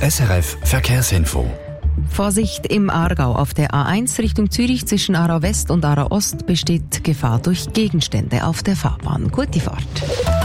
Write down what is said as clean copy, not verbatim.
SRF Verkehrsinfo. Vorsicht im Aargau. Auf der A1 Richtung Zürich zwischen Aarau West und Aarau Ost besteht Gefahr durch Gegenstände auf der Fahrbahn. Gute Fahrt.